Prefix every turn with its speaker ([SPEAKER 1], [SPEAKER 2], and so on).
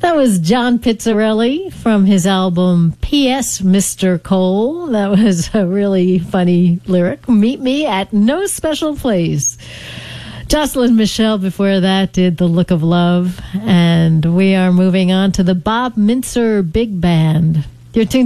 [SPEAKER 1] That was John Pizzarelli from his album P.S. Mr. Cole. That was a really funny lyric. Meet me at no special place. Jocelyn Michelle before that did The Look of Love. And we are moving on to the Bob Mintzer Big Band. You're tuned